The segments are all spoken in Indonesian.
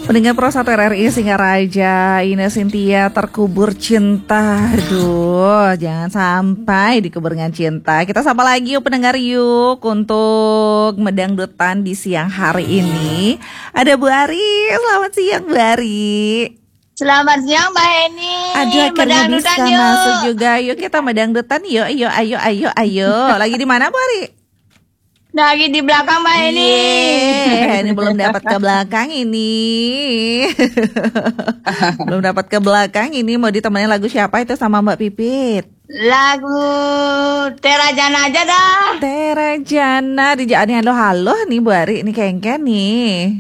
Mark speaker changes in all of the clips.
Speaker 1: Pendengar Pro 1 RRI Singaraja, Ine Cynthia terkubur cinta. Aduh, jangan sampai dikubur dengan cinta. Kita sapa lagi yuk pendengar yuk untuk Medangdutan di siang hari ini. Ada Bu Ari, selamat siang Bu Ari.
Speaker 2: Selamat siang Mbak Eni.
Speaker 1: Aduh, akhirnya bisa masuk juga. Yuk kita medangdutan yuk, ayo. Lagi di mana Bu Ari?
Speaker 2: Lagi di belakang Mbak Eni.
Speaker 1: Ini belum dapat ke belakang ini. Belum dapat ke belakang ini. Mau ditemenin lagu siapa itu sama Mbak Pipit?
Speaker 2: Lagu Terajana aja dah.
Speaker 1: Terajana. Dijadiin halo nih Bu Ari. Ini kengken nih.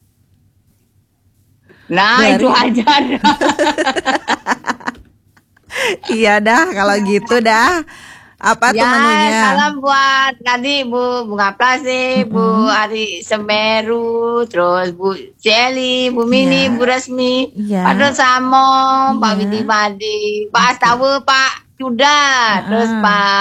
Speaker 2: Nah Bu itu aja dah.
Speaker 1: Iya dah kalau gitu dah. Apa tuh menunya?
Speaker 2: Salam buat tadi Bu Bunga Plastik, Bu Ari Semeru, terus Bu Celi, Bu Mini, Bu Resmi, Pak Dosamo, Pak Widi Madi, Pak Astawa, Pak Yuda, terus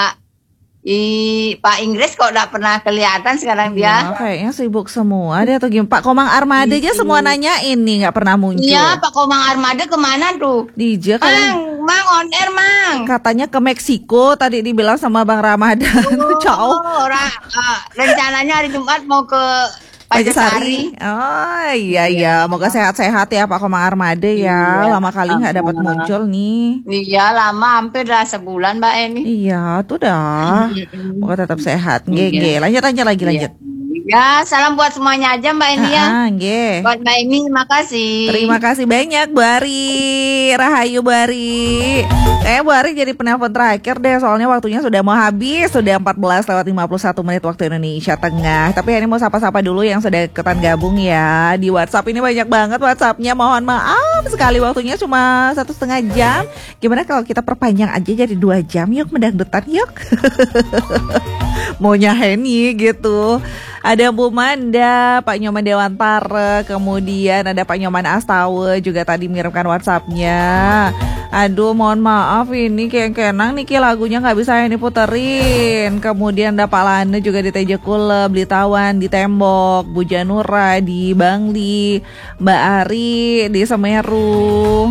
Speaker 2: Pak Inggris kok gak pernah kelihatan sekarang dia.
Speaker 1: Kayaknya sibuk semua dia atau gimana? Pak Komang Armada aja semua nanyain nih gak pernah muncul.
Speaker 2: Iya Pak Komang Armada kemana tuh?
Speaker 1: DJ kan.
Speaker 2: Mang on air Mang.
Speaker 1: Katanya ke Meksiko tadi dibilang sama Bang Ramadan. Jauh.
Speaker 2: Rencananya hari Jumat mau ke Pajasari.
Speaker 1: Oh iya. Moga sehat-sehat ya Pak Komang Armada ya. Lama kali nggak dapat muncul nih.
Speaker 2: Iya lama, hampir dah sebulan Mbak Eni.
Speaker 1: Iya tuh dah. Moga tetap sehat. Nge. Lanjut lagi.
Speaker 2: Ya, salam buat semuanya aja Mbak Eni ya. Buat Mbak Eni, terima kasih.
Speaker 1: Terima kasih banyak Bu Ari. Rahayu Bu Ari. Bu Ari jadi penelpon terakhir deh, soalnya waktunya sudah mau habis. Sudah 14:51 waktu Indonesia Tengah. Tapi ini mau sapa-sapa dulu yang sudah ikutan gabung ya. Di WhatsApp ini banyak banget WhatsAppnya. Mohon maaf sekali waktunya cuma 1,5 jam. Gimana kalau kita perpanjang aja jadi 2 jam? Yuk medangdutan yuk. Maunya Henny gitu. Ada Bu Manda, Pak Nyoman Dewantara, kemudian ada Pak Nyoman Astawa juga tadi mengirimkan WhatsApp-nya. Aduh, mohon maaf ini kenang nih lagunya nggak bisa ini puterin. Kemudian ada Pak Lane juga di Teja Kule, Blitawan di Tembok, Bu Janura di Bangli, Mbak Ari di Semeru.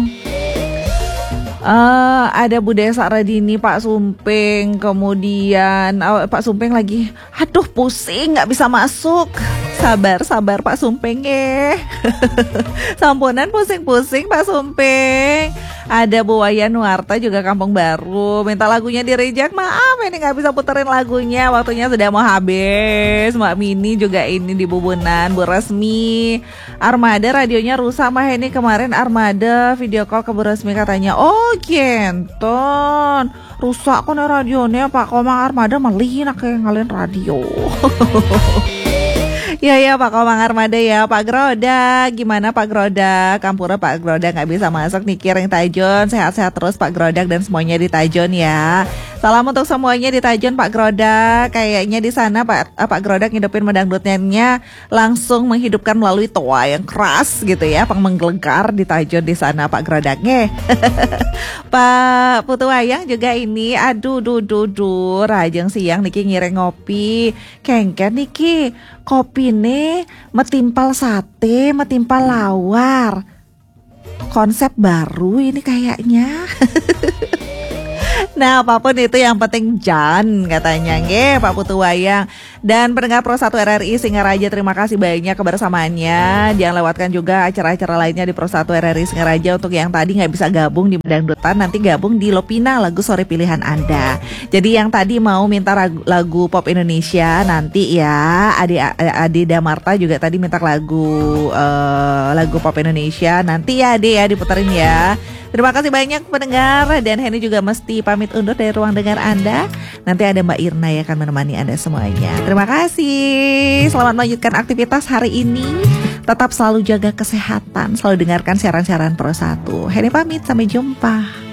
Speaker 1: Ada Bu Desa Radini, Pak Sumping, kemudian Pak Sumping lagi, aduh pusing nggak bisa masuk. Sabar Pak Sumping ya. Sampunan pusing Pak Sumping. Ada Bu Wayan Nuarta juga Kampung Baru, minta lagunya di reject. Maaf ini nggak bisa puterin lagunya, waktunya sudah mau habis. Mbak Mini juga ini di Bubunan, Bu Resmi. Armada radionya rusak Mbak Heni kemarin. Armada video call ke Bu Resmi katanya. Oh Kenton rusak kok radionya Pak Komang Armada malih kayak ngalain radio. Ya Pak Komang Armada ya. Pak Groda, gimana Pak Groda? Kampura Pak Groda nggak bisa masuk nih Kiring Tajon. Sehat-sehat terus Pak Grodak dan semuanya di Tajon ya. Salam untuk semuanya di Tajon Pak Grodak. Kayaknya di sana Pak Grodak ngidupin medangdutnya langsung menghidupkan melalui toa yang keras gitu ya. Menggelegar di Tajon di sana Pak Grodaknya. Pak Putu Wayang juga ini. Aduh rajang siang niki ngiring ngopi. Kengken niki kopi nih metimpal sate, metimpal lawar. Konsep baru ini kayaknya. Nah apapun itu yang penting Jan katanya nge Pak Putu Wayang. Dan pendengar Pro 1 RRI Singaraja, terima kasih banyak kebersamaannya. Jangan lewatkan juga acara-acara lainnya di Pro 1 RRI Singaraja. Untuk yang tadi gak bisa gabung di Medangdutan, nanti gabung di Lopina, lagu sore pilihan Anda. Jadi yang tadi mau minta lagu pop Indonesia, nanti ya Ade Damarta juga tadi minta lagu pop Indonesia. Nanti ya Ade ya diputerin ya. Terima kasih banyak pendengar. Dan Henny juga mesti pamit undur dari ruang dengar Anda. Nanti ada Mbak Irna yang akan menemani Anda semuanya. Terima kasih. Selamat melanjutkan aktivitas hari ini. Tetap selalu jaga kesehatan. Selalu dengarkan siaran-siaran Pro 1. Henny pamit, sampai jumpa.